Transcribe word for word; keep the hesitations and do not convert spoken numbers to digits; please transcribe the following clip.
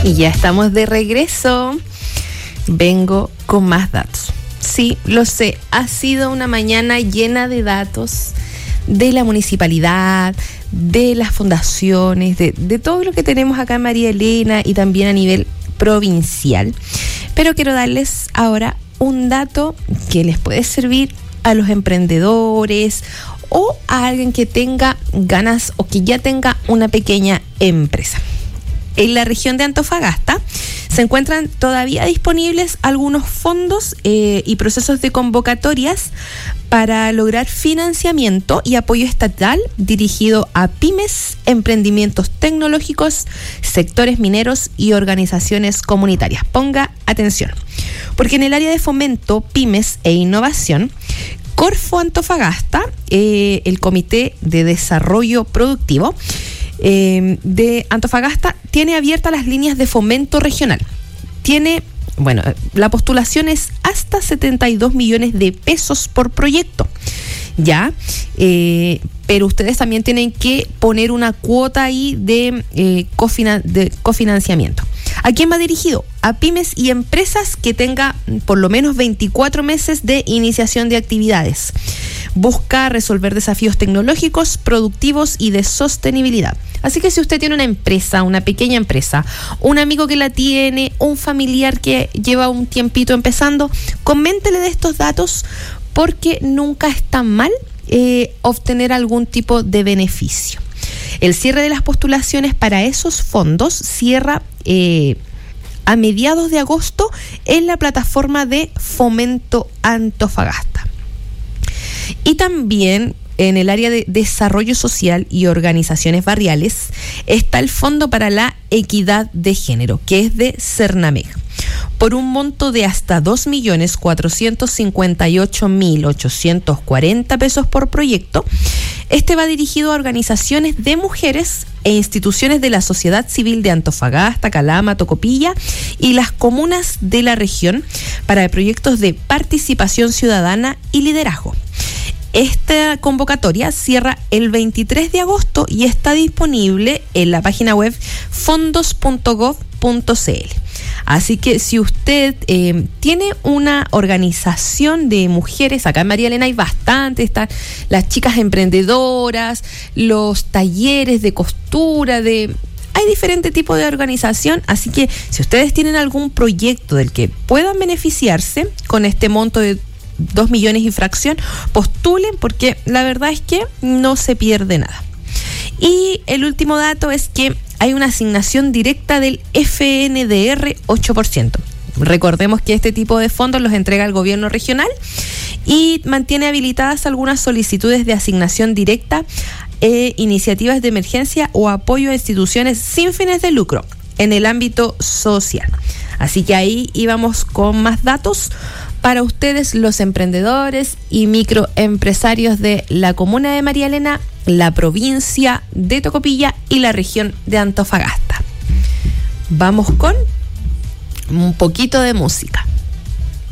Y ya estamos de regreso. Vengo con más datos. Sí, lo sé, ha sido una mañana llena de datos de la municipalidad, de las fundaciones, de, de todo lo que tenemos acá en María Elena y también a nivel provincial. Pero quiero darles ahora un dato que les puede servir a los emprendedores o a alguien que tenga ganas o que ya tenga una pequeña empresa. En la región de Antofagasta se encuentran todavía disponibles algunos fondos eh, y procesos de convocatorias para lograr financiamiento y apoyo estatal dirigido a pymes, emprendimientos tecnológicos, sectores mineros y organizaciones comunitarias. Ponga atención, porque en el área de fomento, pymes e innovación, Corfo Antofagasta, eh, el Comité de Desarrollo Productivo, Eh, de Antofagasta tiene abiertas las líneas de fomento regional. Tiene, bueno, la postulación es hasta setenta y dos millones de pesos por proyecto, ¿ya? Eh, pero ustedes también tienen que poner una cuota ahí de, eh, cofina- de cofinanciamiento. ¿A quién va dirigido? A pymes y empresas que tenga por lo menos veinticuatro meses de iniciación de actividades. Busca resolver desafíos tecnológicos, productivos y de sostenibilidad. Así que si usted tiene una empresa, una pequeña empresa, un amigo que la tiene, un familiar que lleva un tiempito empezando, coméntele de estos datos porque nunca es tan mal eh, obtener algún tipo de beneficio. El cierre de las postulaciones para esos fondos cierra eh, a mediados de agosto en la plataforma de Fomento Antofagasta. Y también en el área de desarrollo social y organizaciones barriales está el Fondo para la Equidad de Género, que es de Cernameg. Por un monto de hasta dos millones cuatrocientos cincuenta y ocho mil ochocientos cuarenta pesos por proyecto, este va dirigido a organizaciones de mujeres e instituciones de la sociedad civil de Antofagasta, Calama, Tocopilla y las comunas de la región para proyectos de participación ciudadana y liderazgo. Esta convocatoria cierra el veintitrés de agosto y está disponible en la página web fondos punto gov punto c l. Así que si usted eh, tiene una organización de mujeres, acá en María Elena hay bastante, están las chicas emprendedoras, los talleres de costura, de hay diferentes tipos de organización, así que si ustedes tienen algún proyecto del que puedan beneficiarse con este monto de dos millones y fracción, postulen porque la verdad es que no se pierde nada. Y el último dato es que hay una asignación directa del F N D R ocho por ciento. Recordemos que este tipo de fondos los entrega el gobierno regional y mantiene habilitadas algunas solicitudes de asignación directa, eh, iniciativas de emergencia o apoyo a instituciones sin fines de lucro en el ámbito social. Así que ahí íbamos con más datos para ustedes, los emprendedores y microempresarios de la comuna de María Elena, la provincia de Tocopilla y la región de Antofagasta. Vamos con un poquito de música.